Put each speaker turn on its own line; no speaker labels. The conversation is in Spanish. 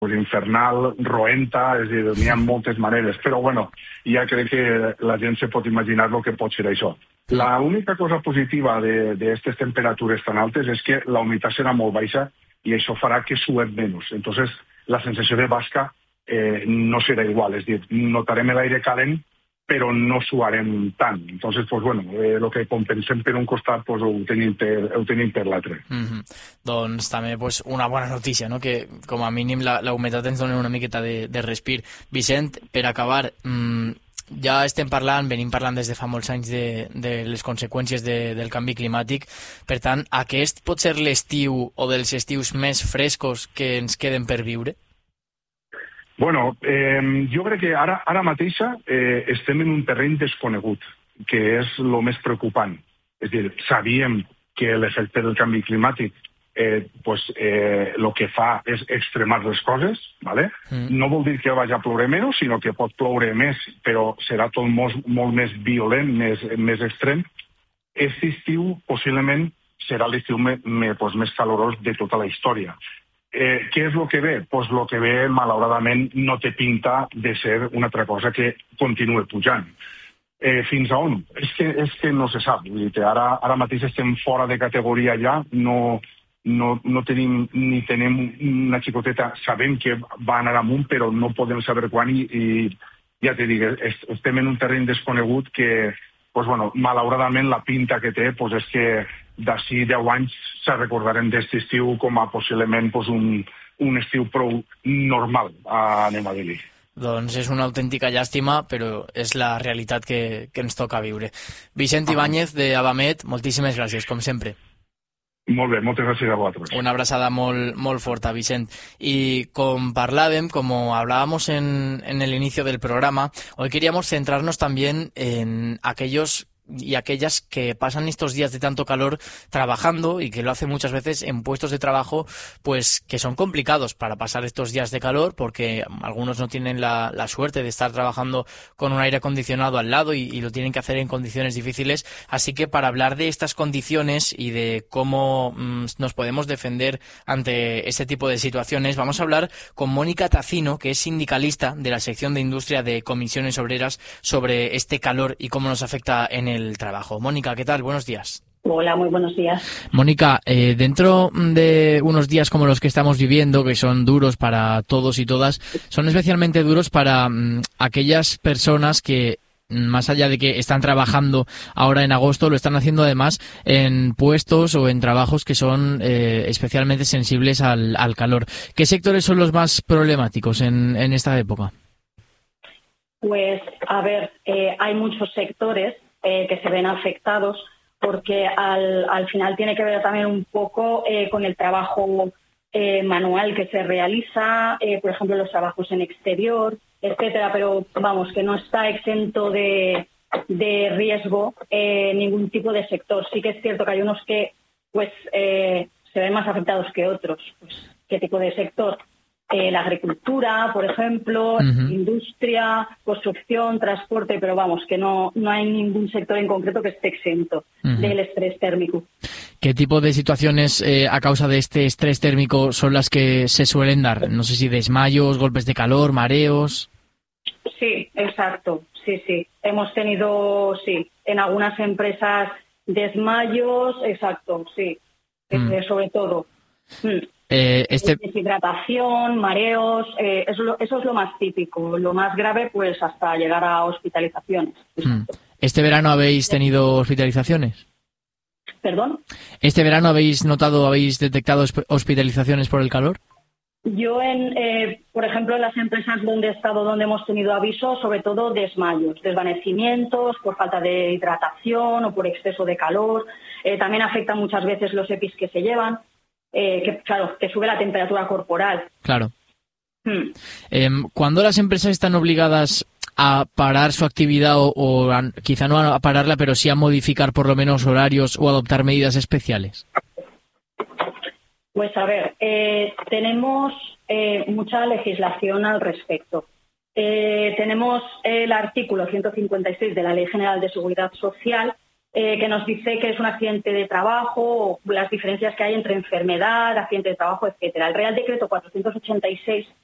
pues infernal, roenta, és a dir, n'hi ha moltes maneres. Però, bueno, ja crec que la gent se pot imaginar el que pot ser això. La única cosa positiva d'aquestes temperatures tan altes és que la humitat serà molt baixa i això farà que suem menys. Entonces, la sensació de basca no serà igual. És a dir, notarem l'aire calent, però no suarem tant. Entonces, pues bueno, el que compensem per un costat pues, ho tenim per l'altre.
Doncs també pues, una bona notícia, no? Que com a mínim la humitat ens dona una miqueta de respir. Vicent, per acabar, ja venim parlant des de fa molts anys de les conseqüències del canvi climàtic. Per tant, aquest pot ser l'estiu o dels estius més frescos que ens queden per viure?
Bueno, jo crec que ara mateixa estem en un terreny desconegut, que és el més preocupant. És a dir, sabíem que l'efecte del canvi climàtic el que fa és extremar les coses, ¿vale? No vol dir que vagi a ploure menys, sinó que pot ploure més, però serà tot molt més violent, més extrem. Aquest estiu possiblement serà l'estiu més calorós de tota la història. Què és el que ve? Pues el que ve, malauradament, no té pinta de ser una altra cosa que continue pujant. Fins a on? És que no se sap. Ara mateix estem fora de categoria ja, no tenim ni tenem una xicoteta, sabem que va anar amunt, però no podem saber quan i ja t'he dit, estem en un terreny desconegut que, pues, bueno, malauradament la pinta que té pues, és que d'ací 10 anys se recordarem d'aquest estiu com a possiblement pues, un estiu prou normal, anem a dir-li.
Doncs és una autèntica llàstima, però és la realitat que ens toca viure. Vicent Ibáñez, de Avamet, moltíssimes gràcies, com sempre.
Molt bé, moltes gràcies a vosaltres.
Una abraçada molt forta, Vicent. Y como hablábamos en el inicio del programa, hoy queríamos centrarnos también en aquellos y aquellas que pasan estos días de tanto calor trabajando y que lo hacen muchas veces en puestos de trabajo pues que son complicados para pasar estos días de calor porque algunos no tienen la suerte de estar trabajando con un aire acondicionado al lado y lo tienen que hacer en condiciones difíciles. Así que para hablar de estas condiciones y de cómo nos podemos defender ante este tipo de situaciones, vamos a hablar con Mónica Tacino, que es sindicalista de la sección de industria de Comisiones Obreras, sobre este calor y cómo nos afecta en el trabajo. Mónica, ¿qué tal? Buenos días.
Hola, muy buenos días.
Mónica, dentro de unos días como los que estamos viviendo, que son duros para todos y todas, son especialmente duros para aquellas personas que, más allá de que están trabajando ahora en agosto, lo están haciendo además en puestos o en trabajos que son especialmente sensibles al calor. ¿Qué sectores son los más problemáticos en esta época?
Pues, a ver, hay muchos sectores que se ven afectados porque al final tiene que ver también un poco con el trabajo manual que se realiza, por ejemplo, los trabajos en exterior, etcétera, pero vamos, que no está exento de riesgo ningún tipo de sector. Sí que es cierto que hay unos que pues se ven más afectados que otros. Pues, ¿qué tipo de sector? La agricultura, por ejemplo, industria, construcción, transporte, pero vamos, que no hay ningún sector en concreto que esté exento del estrés térmico.
¿Qué tipo de situaciones a causa de este estrés térmico son las que se suelen dar? No sé si desmayos, golpes de calor, mareos.
Sí, exacto, sí. Hemos tenido, en algunas empresas desmayos, exacto, sí, sobre todo. Deshidratación, mareos, eso es lo más típico. Lo más grave, pues hasta llegar a hospitalizaciones.
¿Este verano habéis tenido hospitalizaciones?
¿Perdón?
¿Este verano habéis detectado hospitalizaciones por el calor?
Yo, por ejemplo, en las empresas donde he estado, donde hemos tenido avisos, sobre todo desmayos, desvanecimientos por falta de hidratación o por exceso de calor. También afectan muchas veces los EPIs que se llevan. Que sube la temperatura corporal.
Claro. ¿Cuándo las empresas están obligadas a parar su actividad o quizá no a pararla, pero sí a modificar por lo menos horarios o adoptar medidas especiales?
Pues a ver, tenemos mucha legislación al respecto. Tenemos el artículo 156 de la Ley General de Seguridad Social, que nos dice que es un accidente de trabajo, las diferencias que hay entre enfermedad, accidente de trabajo, etcétera. El Real Decreto 486